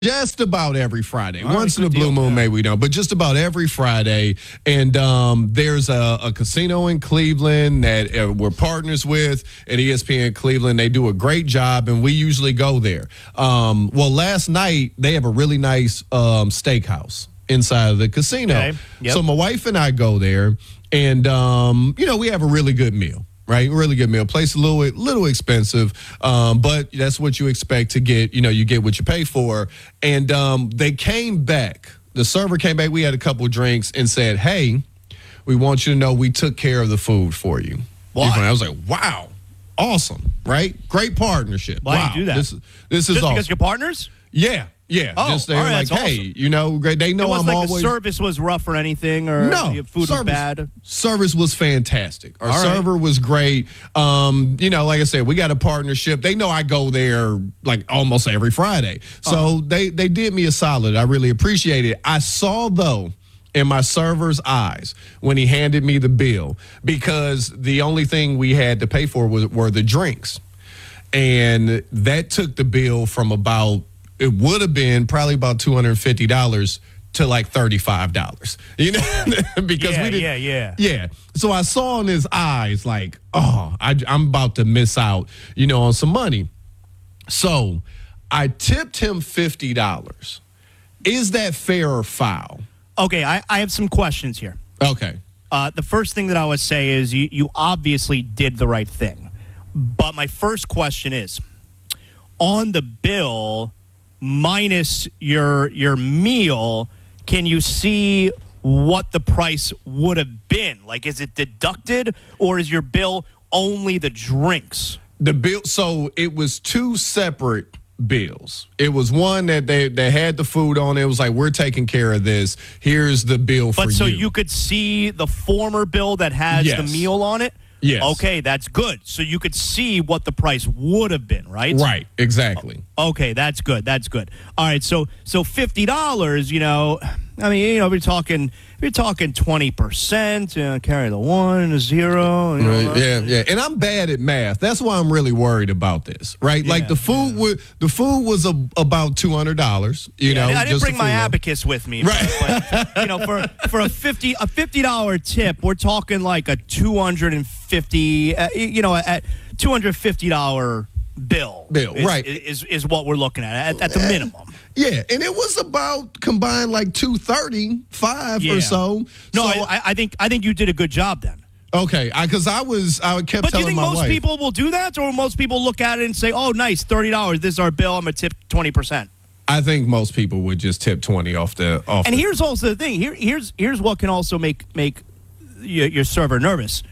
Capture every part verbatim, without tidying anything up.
Just about every Friday. All Once right, in a good blue deal. moon, Yeah. maybe we don't, but just about every Friday. And um, there's a, a casino in Cleveland that uh, we're partners with at E S P N Cleveland. They do a great job, and we usually go there. Um, well, last night, they have a really nice um, steakhouse inside of the casino. Okay. Yep. So my wife and I go there, and, um, you know, we have a really good meal. Right, really good meal. Place a little, little expensive, um, but that's what you expect to get. You know, you get what you pay for. And um, they came back. The server came back. We had a couple of drinks and said, "Hey, we want you to know we took care of the food for you." Why? I was like, "Wow, awesome! Right, great partnership. Why wow, do you do that? This, this is Just awesome. because you're partners? Yeah, yeah. Oh, just they're all right, like, that's hey, awesome. you know, they know It was I'm like always the service was rough or anything, or no the food service, was bad. Service was fantastic. Our All right. server was great. Um, you know, like I said, we got a partnership. They know I go there like almost every Friday, so Uh-huh. they they did me a solid. I really appreciate it. I saw though in my server's eyes when he handed me the bill, because the only thing we had to pay for was were the drinks, and that took the bill from about, it would have been probably about two hundred fifty dollars to like thirty-five dollars, you know, because Yeah, we didn't. yeah, yeah. Yeah. So I saw in his eyes like, oh, I, I'm about to miss out, you know, on some money. So I tipped him fifty dollars. Is that fair or foul? Okay, I, I have some questions here. Okay. Uh, the first thing that I would say is you, you obviously did the right thing. But my first question is, on the bill, minus your your meal, can you see what the price would have been? Like, is it deducted, or is your bill only the drinks? The bill, so it was two separate bills. It was one that they, they had the food on. It was like, we're taking care of this. Here's the bill for But so you. you could see the former bill that has Yes. the meal on it? Yes. Okay, that's good. So you could see what the price would have been, right? Right, exactly. Okay, that's good. That's good. All right, so so fifty dollars. You know, I mean, you know, we're talking, we're talking twenty percent. You know, carry the one, a zero. You know, Right, yeah, yeah. And I'm bad at math. That's why I'm really worried about this, right? like Yeah, the food was the food was a, about two hundred dollars. You Yeah, know, I didn't just bring the my food. abacus with me, Right. But, you know, for for a fifty a fifty dollar tip, we're talking like a two hundred and fifty. Uh, you know, at two hundred fifty dollar bill. Bill, is, right. Is is what we're looking at at, at the minimum. Yeah, and it was about combined like two thirty five Yeah. or so. No, So, I, I think I think you did a good job then. okay, because I, I was I kept But do you telling think my most wife. people will do that, or most people look at it and say, "Oh, nice, thirty dollars. This is our bill. I'm gonna tip twenty percent." I think most people would just tip twenty off the off. And the, here's also the thing. Here, here's here's what can also make make your, your server nervous.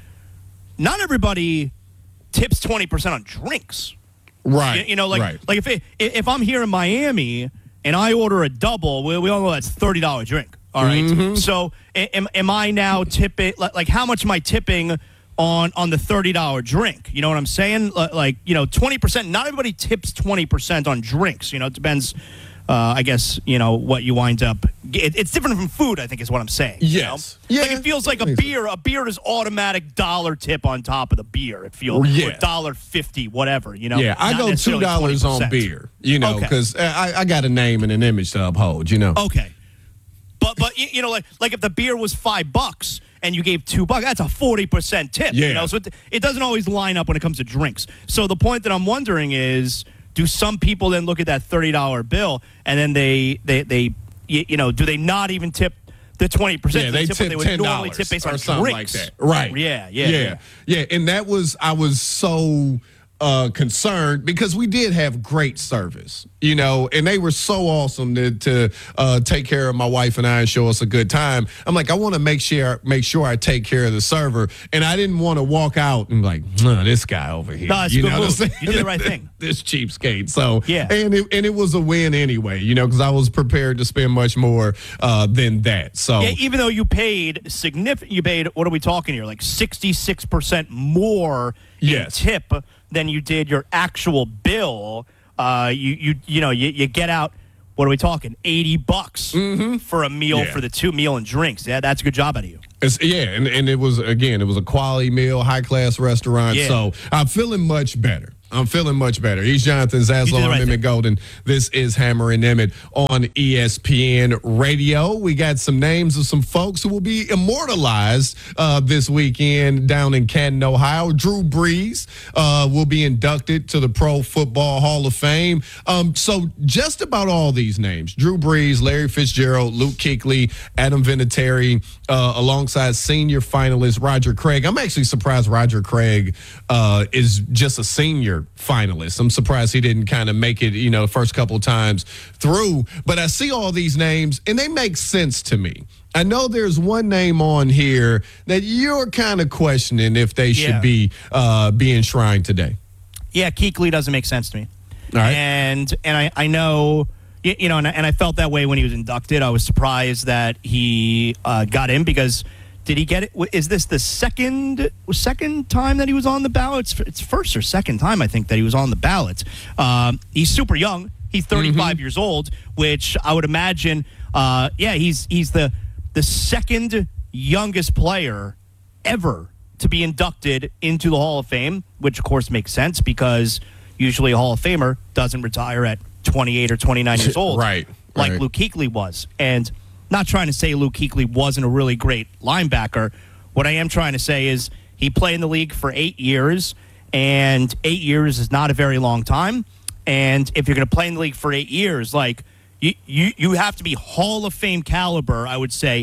Not everybody tips twenty percent on drinks. right, You, you know, like right. like if it, if I'm here in Miami and I order a double, we, we all know that's thirty dollar drink. All right. Mm-hmm. So am, am I now tipping? Like, like how much am I tipping on on the thirty dollar drink? You know what I'm saying? Like, like you know, twenty percent. Not everybody tips twenty percent on drinks. You know, it depends. Uh, I guess, you know, what you wind up. It, it's different from food, I think, is what I'm saying. you Yes. know? Yeah. Like, it feels like a Makes beer. A beer is automatic dollar tip on top of the beer. It feels Yeah. or dollar fifty, whatever. You know. Yeah, I Not go two necessarily dollars on twenty percent. beer. You know, Okay. because I, I got a name and an image to uphold. You know. Okay. But but you you know, like like if the beer was five bucks and you gave two bucks, that's a forty percent tip. Yeah. You know, so it, it doesn't always line up when it comes to drinks. So the point that I'm wondering is, do some people then look at that thirty dollar bill and then they they they you, you know, do they not even tip the twenty percent? Yeah, they tip, what tip they would ten normally dollars tip based or on something drinks. like that. Right? Yeah, yeah, yeah, yeah. yeah. And that was I was so uh, concerned because we did have great service, you know, and they were so awesome to, to uh, take care of my wife and I and show us a good time. I'm like, I want to make sure make sure I take care of the server, and I didn't want to walk out and be like, oh, this guy over here. No, that's a you good know what I'm move. saying? You did the right thing. This cheapskate. So Yeah. and it, and it was a win anyway, you know, because I was prepared to spend much more uh, than that. So Yeah, even though you paid significant, you paid, what are we talking here? Like sixty-six percent more Yes. in tip than you did your actual bill. Uh, you, you, you know, you, you get out, what are we talking? eighty bucks for a meal Yeah. for the two meal and drinks. Yeah, that's a good job out of you. It's, yeah, and, and it was, again, it was a quality meal, high-class restaurant, Yeah. so I'm feeling much better. I'm feeling much better. He's Jonathan Zaslow. I'm right Emmett Golden. This is Hammer and Emmett on E S P N Radio. We got some names of some folks who will be immortalized uh, this weekend down in Canton, Ohio. Drew Brees uh, will be inducted to the Pro Football Hall of Fame. Um, so just about all these names, Drew Brees, Larry Fitzgerald, Luke Kuechly, Adam Vinatieri, uh, alongside senior finalist Roger Craig. I'm actually surprised Roger Craig uh, is just a senior finalist. I'm surprised he didn't kind of make it, you know, the first couple of times through. But I see all these names, and they make sense to me. I know there's one name on here that you're kind of questioning if they should Yeah. be uh, be enshrined today. Yeah, Kuechly doesn't make sense to me. All right. And and I, I know, you, you know, and, and I felt that way when he was inducted. I was surprised that he uh, got in because did he get it? Is this the second second time that he was on the ballot? It's, it's first or second time, I think, that he was on the ballot. Um, he's super young. He's thirty-five Mm-hmm. years old, which I would imagine, uh, yeah, he's he's the the second youngest player ever to be inducted into the Hall of Fame, which, of course, makes sense because usually a Hall of Famer doesn't retire at twenty-eight or twenty-nine years old, Right, like right. Luke Kuechly was. And not trying to say Luke Kuechly wasn't a really great linebacker. What I am trying to say is he played in the league for eight years, and eight years is not a very long time. And if you're going to play in the league for eight years, like you, you, you have to be Hall of Fame caliber, I would say,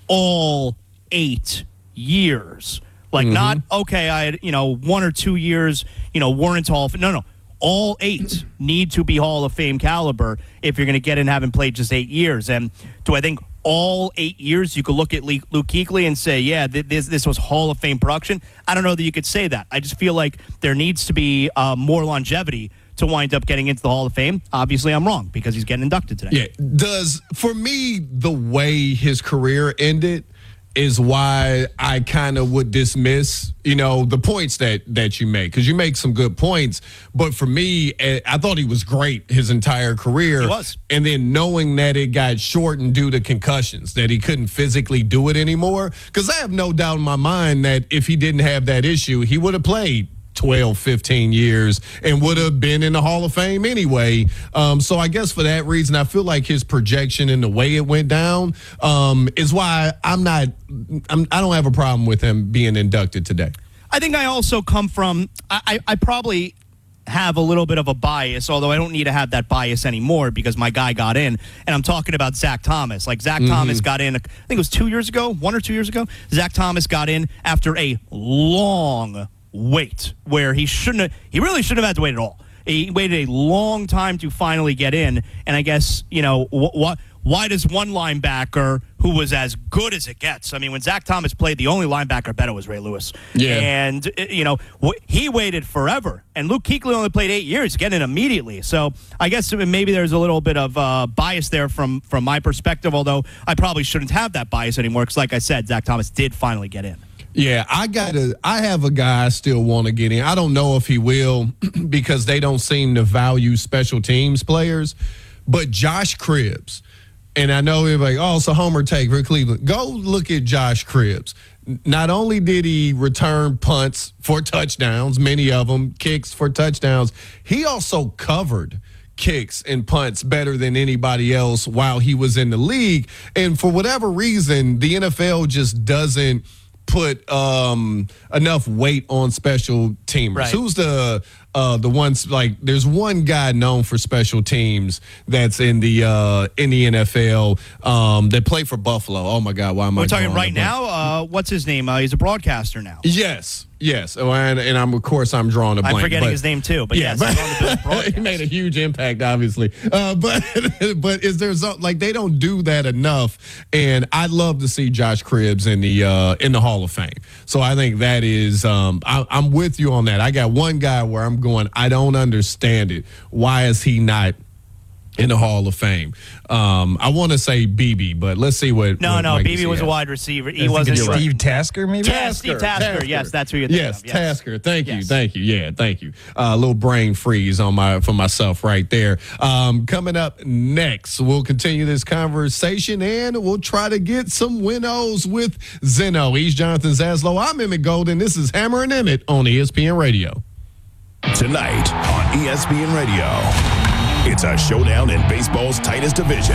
all eight years. Like not, okay, I had, you know, one or two years, you know, warrant Hall of Fame. No, no. All eight need to be Hall of Fame caliber if you're going to get in having played just eight years. And do I think all eight years you could look at Luke Kuechly and say, yeah, th- this this was Hall of Fame production? I don't know that you could say that. I just feel like there needs to be uh, more longevity to wind up getting into the Hall of Fame. Obviously, I'm wrong because he's getting inducted today. Yeah. Does, for me, the way his career ended is why I kind of would dismiss, you know, the points that that you make, because you make some good points. But for me, eh, I thought he was great his entire career. He was. And then knowing that it got shortened due to concussions, that he couldn't physically do it anymore, because I have no doubt in my mind that if he didn't have that issue, he would have played twelve, fifteen years and would have been in the Hall of Fame anyway. Um, so I guess for that reason, I feel like his projection and the way it went down um, is why I'm not, I'm, I don't have a problem with him being inducted today. I think I also come from, I, I, I probably have a little bit of a bias, although I don't need to have that bias anymore because my guy got in, and I'm talking about Zach Thomas. Like Zach mm-hmm. Thomas got in, I think it was two years ago, one or two years ago. Zach Thomas got in after a long wait where he shouldn't have, he really shouldn't have had to wait at all. He waited a long time to finally get in, and I guess, you know, what wh- why does one linebacker who was as good as it gets? I mean, when Zach Thomas played, the only linebacker I bet it was Ray Lewis. Yeah. And, you know, wh- he waited forever. And Luke Kuechly only played eight years, getting in immediately. So I guess maybe there's a little bit of uh, bias there from, from my perspective, although I probably shouldn't have that bias anymore because, like I said, Zach Thomas did finally get in. Yeah, I got to, I have a guy I still want to get in. I don't know if he will because they don't seem to value special teams players, but Josh Cribbs. And I know everybody, oh, it's a homer take for Cleveland. Go look at Josh Cribbs. Not only did he return punts for touchdowns, many of them kicks for touchdowns, he also covered kicks and punts better than anybody else while he was in the league. And for whatever reason, the N F L just doesn't put um, enough weight on special teamers. Right. Who's the uh, the ones, like, there's one guy known for special teams that's in the uh, in the N F L um, that played for Buffalo. Oh my God, why am I? We're talking drawing right a blank? now. Uh, what's his name? Uh, he's a broadcaster now. Yes, yes, oh, and, and I'm of course I'm drawing a blank. I'm forgetting but, his name too, but yeah, yes, but, he's on the Bills broadcast. he made a huge impact, obviously. Uh, but but is there some, like, they don't do that enough? And I'd love to see Josh Cribbs in the uh, in the Hall of Fame. So I think that is um, I, I'm with you on that. I got one guy where I'm going, I don't understand it. Why is he not in the Hall of Fame? Um, I want to say B B, but let's see what. No, what no, Mike B B was has. a wide receiver. He I think wasn't. it's Right. Steve Tasker, maybe? Yeah, Steve Tasker. Yes, that's who you're thinking Yes, of. Yes, Tasker. Thank you, Yes. thank you. Yeah, thank you. A uh, little brain freeze on my for myself right there. Um, coming up next, we'll continue this conversation and we'll try to get some winnows with Zeno. He's Jonathan Zaslow. I'm Emmett Golden. This is Hammer and Emmett on E S P N Radio. Tonight on E S P N Radio, it's a showdown in baseball's tightest division.